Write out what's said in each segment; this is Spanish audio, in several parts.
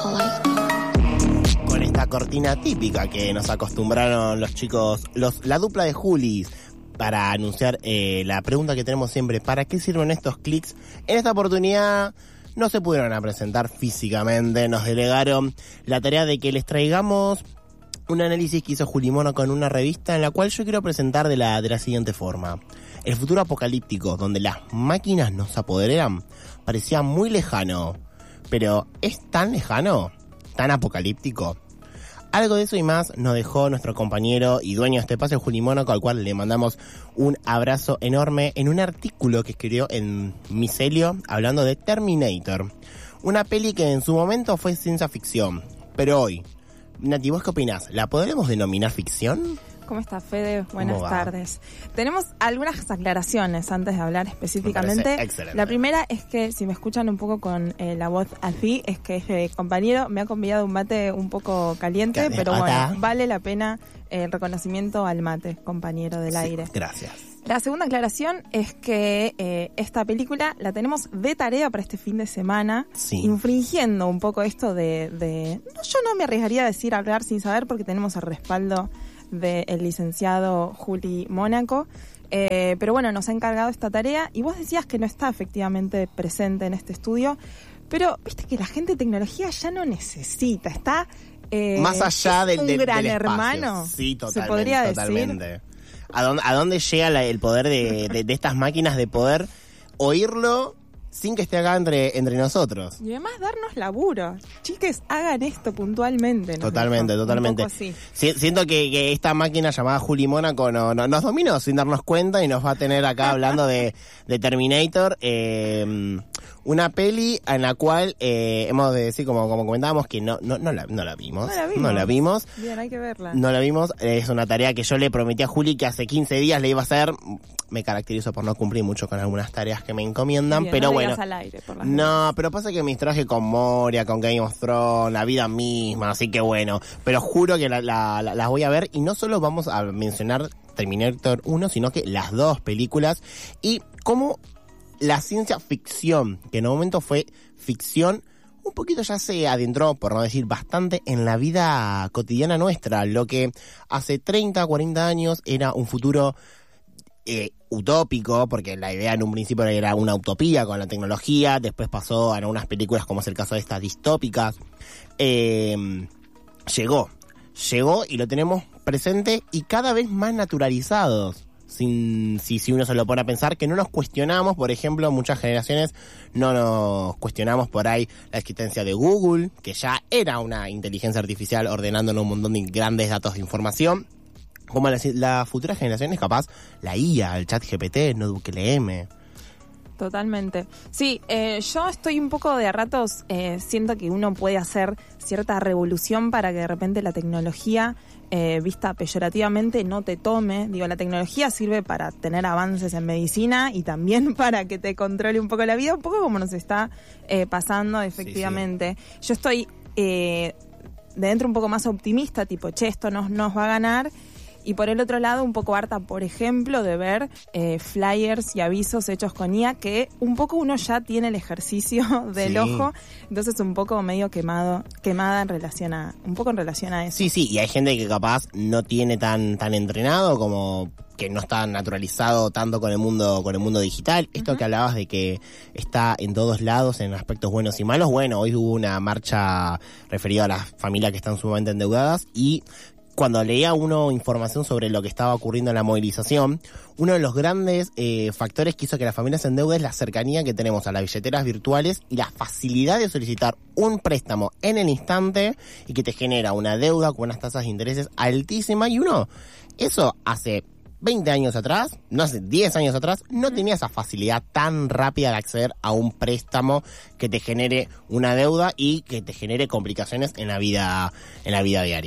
Con esta cortina típica que nos acostumbraron los chicos, la dupla de Julis, para anunciar la pregunta que tenemos siempre: ¿para qué sirven estos clics? En esta oportunidad no se pudieron a presentar físicamente, nos delegaron la tarea de que les traigamos un análisis que hizo Juli Mónaco en una revista, en la cual yo quiero presentar de la siguiente forma. El futuro apocalíptico, donde las máquinas nos apoderan, parecía muy lejano. Pero ¿es tan lejano? ¿Tan apocalíptico? Algo de eso y más nos dejó nuestro compañero y dueño de este espacio, Juli Mónaco, al cual le mandamos un abrazo enorme, en un artículo que escribió en Micelio hablando de Terminator. Una peli que en su momento fue ciencia ficción, pero hoy, Nati, ¿vos qué opinás? ¿La podremos denominar ficción? ¿Cómo estás, Fede? Buenas tardes. Tenemos algunas aclaraciones antes de hablar específicamente. Excelente. La primera es que, si me escuchan un poco con la voz así, es que este compañero me ha convidado un mate un poco caliente, pero bueno, vale la pena el reconocimiento al mate, compañero del aire. Gracias. La segunda aclaración es que esta película la tenemos de tarea para este fin de semana, infringiendo un poco esto de yo no me arriesgaría a decir hablar sin saber, porque tenemos el respaldo del licenciado Juli Mónaco, pero bueno, nos ha encargado esta tarea y vos decías que no está efectivamente presente en este estudio, pero viste que la gente de tecnología ya no necesita, está más allá del gran del hermano, sí, totalmente, se podría totalmente. decir. ¿A dónde llega el poder de estas máquinas de poder oírlo sin que esté acá entre nosotros? Y además darnos laburo. Chiques, hagan esto puntualmente. Totalmente. Siento que esta máquina llamada Juli Mónaco nos dominó sin darnos cuenta y nos va a tener acá hablando de Terminator. Una peli en la cual hemos de decir, como comentábamos, que no la vimos. No la vimos. Bien, hay que verla. No la vimos. Es una tarea que yo le prometí a Juli que hace 15 días le iba a hacer. Me caracterizo por no cumplir mucho con algunas tareas que me encomiendan, bien, pero no bueno. Al aire, por las pero pasa que me distraje con Moria, con Game of Thrones, la vida misma, así que bueno. Pero juro que las voy a ver, y no solo vamos a mencionar Terminator 1, sino que las dos películas, y cómo la ciencia ficción, que en un momento fue ficción, un poquito ya se adentró, por no decir bastante, en la vida cotidiana nuestra. Lo que hace 30, 40 años era un futuro utópico, porque la idea en un principio era una utopía con la tecnología, después pasó a algunas películas, como es el caso de estas distópicas. Llegó y lo tenemos presente y cada vez más naturalizados. Si uno se lo pone a pensar, que no nos cuestionamos, por ejemplo, muchas generaciones no nos cuestionamos por ahí la existencia de Google, que ya era una inteligencia artificial ordenándonos un montón de grandes datos de información. Como las futuras generaciones, capaz, la IA, el chat GPT, NotebookLM. Totalmente. Sí, yo estoy un poco de a ratos, siento que uno puede hacer cierta revolución para que de repente la tecnología, vista peyorativamente, no te tome. Digo, la tecnología sirve para tener avances en medicina y también para que te controle un poco la vida, un poco como nos está pasando efectivamente. Sí. Yo estoy de dentro un poco más optimista, tipo, esto nos va a ganar. Y por el otro lado, un poco harta, por ejemplo, de ver flyers y avisos hechos con IA, que un poco uno ya tiene el ejercicio del ojo, entonces un poco medio quemada en relación a eso. Sí, y hay gente que capaz no tiene tan entrenado, como que no está naturalizado tanto con el mundo digital. Esto que hablabas de que está en todos lados, en aspectos buenos y malos. Bueno, hoy hubo una marcha referida a las familias que están sumamente endeudadas, y cuando leía uno información sobre lo que estaba ocurriendo en la movilización, uno de los grandes factores que hizo que la familia se endeude es la cercanía que tenemos a las billeteras virtuales y la facilidad de solicitar un préstamo en el instante, y que te genera una deuda con unas tasas de intereses altísimas. Y uno, eso hace 20 años atrás, no hace 10 años atrás, no tenía esa facilidad tan rápida de acceder a un préstamo que te genere una deuda y que te genere complicaciones en la vida diaria.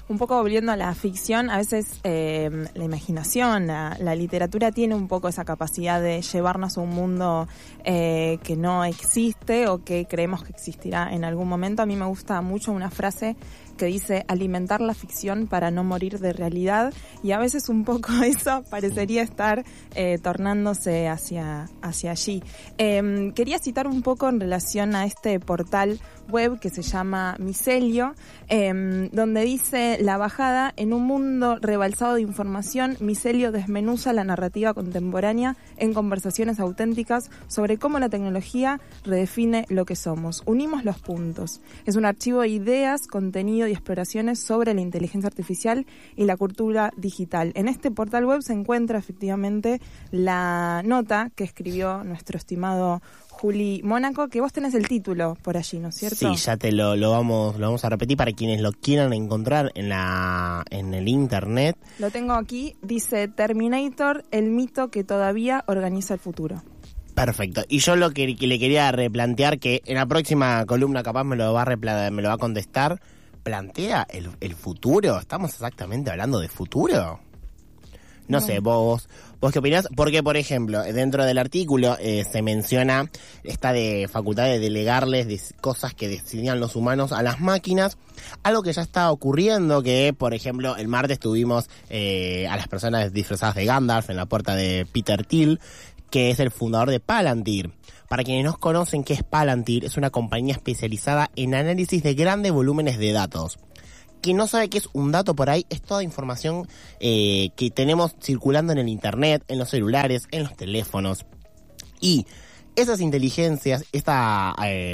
un poco volviendo a la ficción, a veces la imaginación, la literatura tiene un poco esa capacidad de llevarnos a un mundo que no existe o que creemos que existirá en algún momento. A mí me gusta mucho una frase que dice alimentar la ficción para no morir de realidad, y a veces un poco eso parecería estar tornándose hacia allí. Quería citar un poco en relación a este portal web que se llama Micelio, donde dice: la bajada en un mundo rebalsado de información, Micelio desmenuza la narrativa contemporánea en conversaciones auténticas sobre cómo la tecnología redefine lo que somos. Unimos los puntos. Es un archivo de ideas, contenido y exploraciones sobre la inteligencia artificial y la cultura digital. En este portal web se encuentra efectivamente la nota que escribió nuestro estimado Juli Mónaco, que vos tenés el título por allí, ¿no es cierto? Sí, ya te lo vamos a repetir para quienes lo quieran encontrar en el internet. Lo tengo aquí, dice: Terminator, el mito que todavía organiza el futuro. Perfecto. Y yo lo que le quería replantear, que en la próxima columna capaz me lo va a contestar, plantea el futuro. ¿Estamos exactamente hablando de futuro? No sé, vos qué opinás, porque por ejemplo, dentro del artículo se menciona esta de facultad de delegarles cosas que decidían los humanos a las máquinas, algo que ya está ocurriendo, que por ejemplo el martes tuvimos a las personas disfrazadas de Gandalf en la puerta de Peter Thiel, que es el fundador de Palantir. Para quienes no conocen qué es Palantir, es una compañía especializada en análisis de grandes volúmenes de datos. Quien no sabe qué es un dato por ahí, es toda información que tenemos circulando en el internet, en los celulares, en los teléfonos. Y esas inteligencias, esta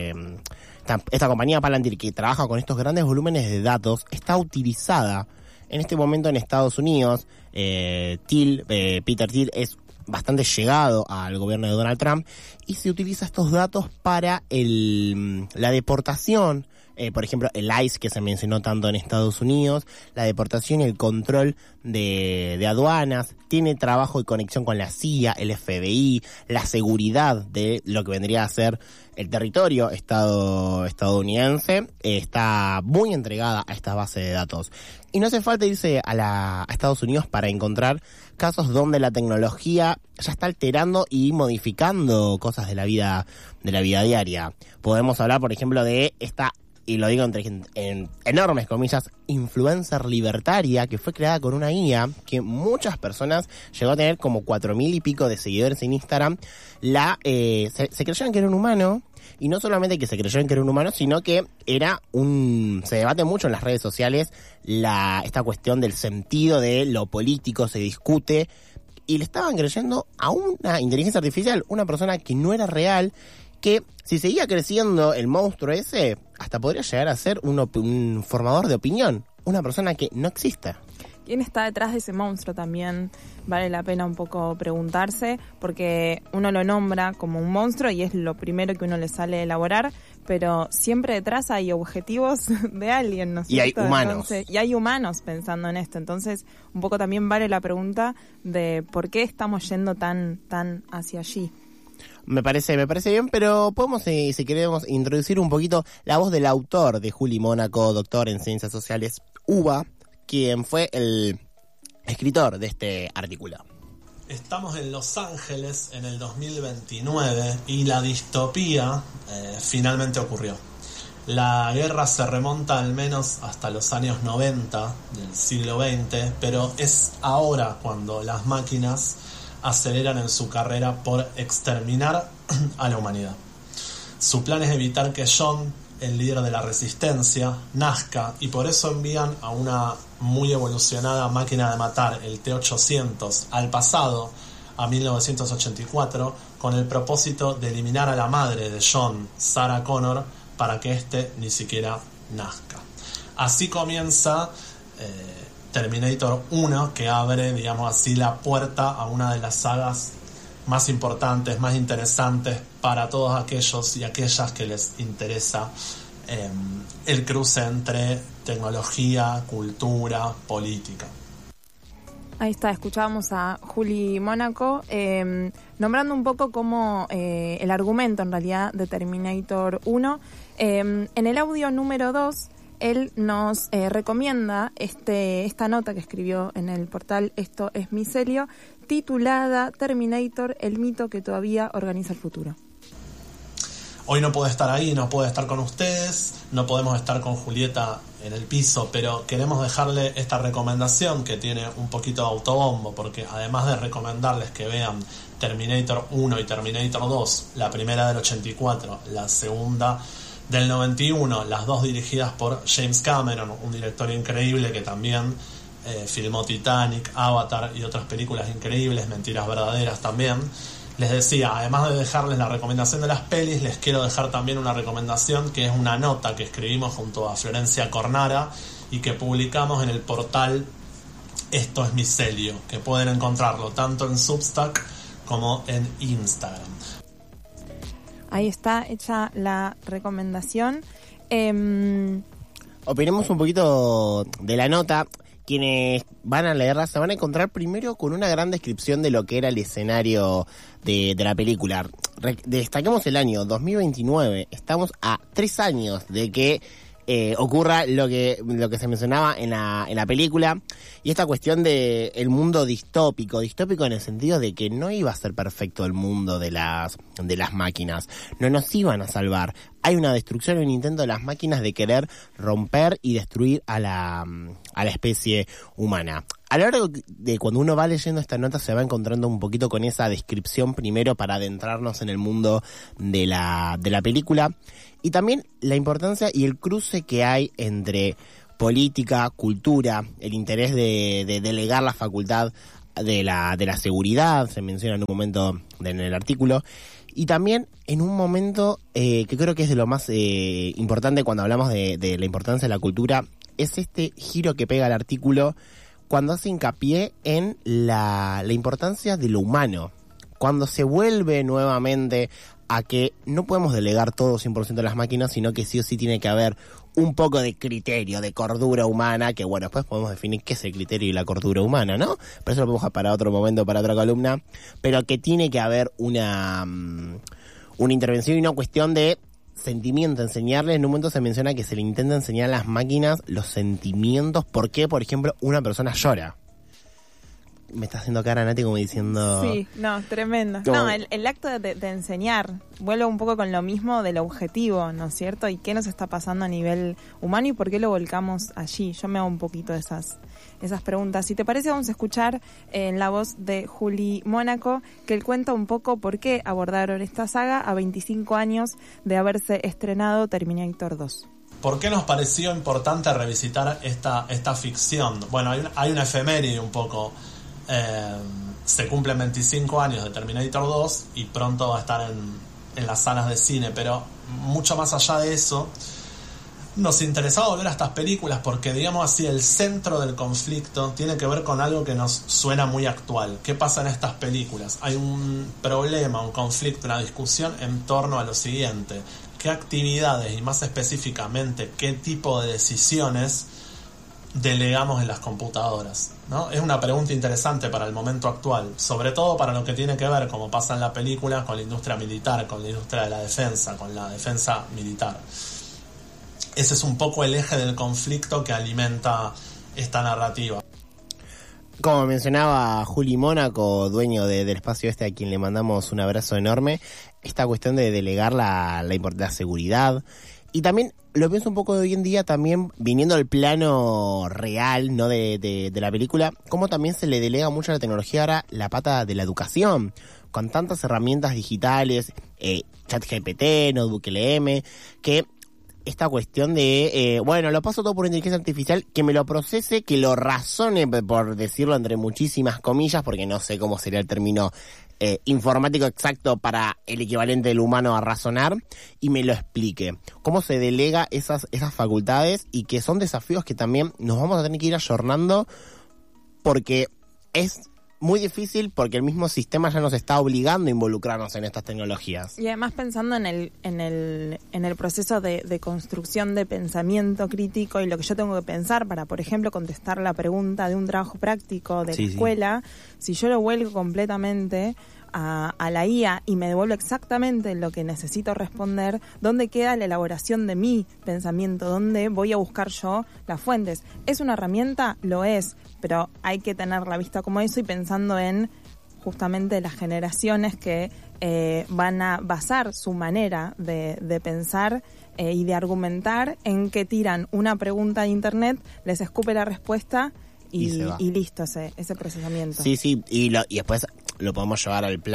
compañía Palantir que trabaja con estos grandes volúmenes de datos, está utilizada en este momento en Estados Unidos. Peter Thiel es bastante llegado al gobierno de Donald Trump y se utiliza estos datos para la deportación. Por ejemplo, el ICE, que se mencionó tanto en Estados Unidos, la deportación y el control de aduanas, tiene trabajo y conexión con la CIA, el FBI, la seguridad de lo que vendría a ser el territorio estadounidense, está muy entregada a esta base de datos. Y no hace falta irse a Estados Unidos para encontrar casos donde la tecnología ya está alterando y modificando cosas de la vida diaria. Podemos hablar, por ejemplo, de esta, y lo digo en enormes comillas, influencer libertaria, que fue creada con una IA, que muchas personas llegó a tener como 4.000 y pico de seguidores en Instagram. Se creyeron que era un humano, y no solamente que se creyeron que era un humano, sino que se debate mucho en las redes sociales esta cuestión del sentido de lo político, se discute, y le estaban creyendo a una inteligencia artificial, una persona que no era real, que si seguía creciendo el monstruo ese, hasta podría llegar a ser un formador de opinión, una persona que no existe. ¿Quién está detrás de ese monstruo? También vale la pena un poco preguntarse, porque uno lo nombra como un monstruo y es lo primero que uno le sale a elaborar, pero siempre detrás hay objetivos de alguien, ¿no es cierto? Y hay humanos. Entonces, y hay humanos pensando en esto. Entonces, un poco también vale la pregunta de por qué estamos yendo tan hacia allí. Me parece bien, pero podemos, si queremos, introducir un poquito la voz del autor de Juli Mónaco, doctor en Ciencias Sociales, UBA, quien fue el escritor de este artículo. Estamos en Los Ángeles en el 2029 y la distopía finalmente ocurrió. La guerra se remonta al menos hasta los años 90 del siglo XX, pero es ahora cuando las máquinas aceleran en su carrera por exterminar a la humanidad. Su plan es evitar que John, el líder de la resistencia, nazca, y por eso envían a una muy evolucionada máquina de matar, el T-800, al pasado, a 1984, con el propósito de eliminar a la madre de John, Sarah Connor, para que éste ni siquiera nazca. Así comienza Terminator 1, que abre, digamos así, la puerta a una de las sagas más importantes, más interesantes para todos aquellos y aquellas que les interesa el cruce entre tecnología, cultura, política. Ahí está, escuchábamos a Juli Mónaco nombrando un poco como el argumento en realidad de Terminator 1. En el audio número 2 él nos recomienda esta nota que escribió en el portal Esto es Micelio, titulada Terminator, el mito que todavía organiza el futuro. Hoy no puede estar ahí, no puede estar con ustedes, no podemos estar con Julieta en el piso, pero queremos dejarle esta recomendación que tiene un poquito de autobombo, porque además de recomendarles que vean Terminator 1 y Terminator 2, la primera del 84, la segunda del 91, las dos dirigidas por James Cameron, un director increíble que también filmó Titanic, Avatar y otras películas increíbles, Mentiras Verdaderas también. Les decía, además de dejarles la recomendación de las pelis, les quiero dejar también una recomendación que es una nota que escribimos junto a Florencia Cornara y que publicamos en el portal Esto es Micelio, que pueden encontrarlo tanto en Substack como en Instagram. Ahí está hecha la recomendación. Opinemos un poquito de la nota. Quienes van a leerla se van a encontrar primero con una gran descripción de lo que era el escenario de la película. Destaquemos el año 2029. Estamos a 3 años de que ocurra lo que se mencionaba en la película, y esta cuestión de el mundo distópico en el sentido de que no iba a ser perfecto el mundo de las máquinas, no nos iban a salvar. Hay una destrucción, un intento de las máquinas de querer romper y destruir a la especie humana. A lo largo de cuando uno va leyendo esta nota se va encontrando un poquito con esa descripción primero para adentrarnos en el mundo de la película, y también la importancia y el cruce que hay entre política, cultura, el interés de delegar la facultad de la seguridad, se menciona en un momento en el artículo, y también en un momento que creo que es de lo más importante cuando hablamos de la importancia de la cultura, es este giro que pega el artículo cuando hace hincapié en la importancia de lo humano, cuando se vuelve nuevamente a que no podemos delegar todo 100% a las máquinas, sino que sí o sí tiene que haber un poco de criterio, de cordura humana, que bueno, después podemos definir qué es el criterio y la cordura humana, ¿no? Pero eso lo podemos dejar para otro momento, para otra columna, pero que tiene que haber una intervención y una cuestión de sentimiento, enseñarles. En un momento se menciona que se le intenta enseñar a las máquinas los sentimientos, por qué, por ejemplo, una persona llora. Me está haciendo cara, Nati, como diciendo... Sí, no, tremendo. Como... No, el acto de enseñar, vuelvo un poco con lo mismo del objetivo, ¿no es cierto? ¿Y qué nos está pasando a nivel humano y por qué lo volcamos allí? Yo me hago un poquito de esas preguntas. Si te parece, vamos a escuchar en la voz de Juli Mónaco, que él cuenta un poco por qué abordaron esta saga a 25 años de haberse estrenado Terminator 2. ¿Por qué nos pareció importante revisitar esta ficción? Bueno, hay una efeméride un poco... se cumplen 25 años de Terminator 2 y pronto va a estar en las salas de cine, pero mucho más allá de eso nos interesaba volver a estas películas porque, digamos así, el centro del conflicto tiene que ver con algo que nos suena muy actual. ¿Qué pasa en estas películas? Hay un problema, un conflicto, una discusión en torno a lo siguiente: ¿qué actividades y más específicamente qué tipo de decisiones delegamos en las computadoras? ¿No? Es una pregunta interesante para el momento actual, sobre todo para lo que tiene que ver, como pasa en la película, con la industria militar, con la industria de la defensa, con la defensa militar. Ese es un poco el eje del conflicto que alimenta esta narrativa. Como mencionaba Juli Mónaco, dueño del espacio a quien le mandamos un abrazo enorme, esta cuestión de delegar la seguridad. Y también lo pienso un poco de hoy en día, también viniendo al plano real, ¿no? de la película, cómo también se le delega mucho a la tecnología ahora la pata de la educación, con tantas herramientas digitales, ChatGPT, Notebook LM, que esta cuestión de, bueno, lo paso todo por inteligencia artificial, que me lo procese, que lo razone, por decirlo entre muchísimas comillas, porque no sé cómo sería el término informático exacto para el equivalente del humano a razonar, y me lo explique. Cómo se delega esas facultades, y que son desafíos que también nos vamos a tener que ir ayornando, porque es muy difícil, porque el mismo sistema ya nos está obligando a involucrarnos en estas tecnologías. Y además pensando en el proceso de construcción de pensamiento crítico y lo que yo tengo que pensar para, por ejemplo, contestar la pregunta de un trabajo práctico de la escuela, si yo lo vuelco completamente a la IA y me devuelve exactamente lo que necesito responder, ¿dónde queda la elaboración de mi pensamiento? ¿Dónde voy a buscar yo las fuentes? ¿Es una herramienta? Lo es, pero hay que tener la vista como eso y pensando en justamente las generaciones que van a basar su manera de pensar y de argumentar en que tiran una pregunta de internet, les escupe la respuesta y listo ese procesamiento. Sí, y después lo podemos llevar al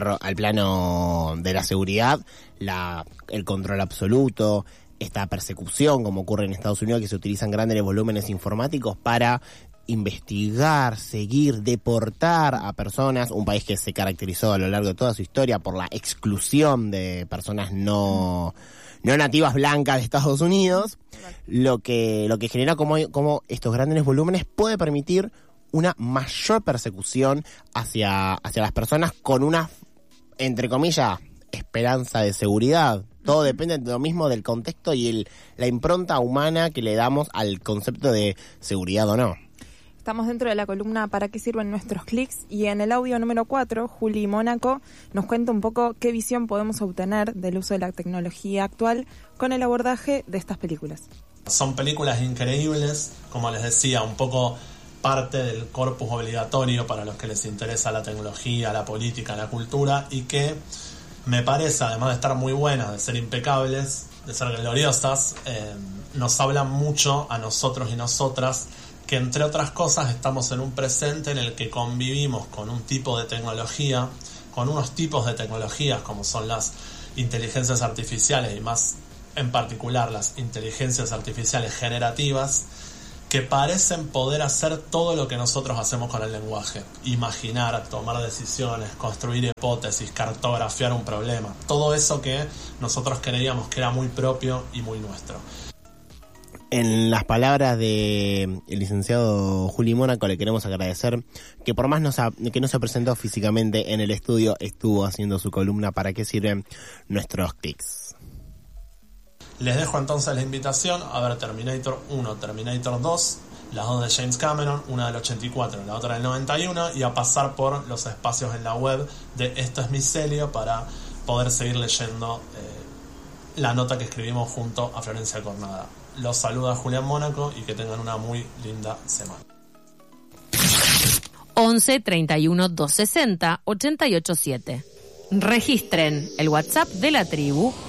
plano de la seguridad, el control absoluto, esta persecución como ocurre en Estados Unidos, que se utilizan grandes volúmenes informáticos para investigar, seguir, deportar a personas, un país que se caracterizó a lo largo de toda su historia por la exclusión de personas no nativas blancas de Estados Unidos, lo que genera como estos grandes volúmenes puede permitir una mayor persecución hacia las personas con una, entre comillas, esperanza de seguridad. Todo depende de lo mismo del contexto y la impronta humana que le damos al concepto de seguridad o no. Estamos dentro de la columna ¿Para qué sirven nuestros clics? Y en el audio número 4, Juli Mónaco nos cuenta un poco qué visión podemos obtener del uso de la tecnología actual con el abordaje de estas películas. Son películas increíbles, como les decía, un poco parte del corpus obligatorio para los que les interesa la tecnología, la política, la cultura, y que me parece, además de estar muy buenas, de ser impecables, de ser gloriosas, nos hablan mucho a nosotros y nosotras, que entre otras cosas estamos en un presente en el que convivimos con un tipo de tecnología, con unos tipos de tecnologías como son las inteligencias artificiales y más en particular las inteligencias artificiales generativas, que parecen poder hacer todo lo que nosotros hacemos con el lenguaje: imaginar, tomar decisiones, construir hipótesis, cartografiar un problema, todo eso que nosotros creíamos que era muy propio y muy nuestro. En las palabras del licenciado Juli Mónaco, le queremos agradecer que por más que no se presentó físicamente en el estudio, estuvo haciendo su columna ¿Para qué sirven nuestros clics? Les dejo entonces la invitación a ver Terminator 1, Terminator 2, las dos de James Cameron, una del 84 y la otra del 91, y a pasar por los espacios en la web de Esto es Micelio para poder seguir leyendo la nota que escribimos junto a Florencia Cornada. Los saluda Julián Mónaco y que tengan una muy linda semana. 11 31 260 887. Registren el WhatsApp de la tribu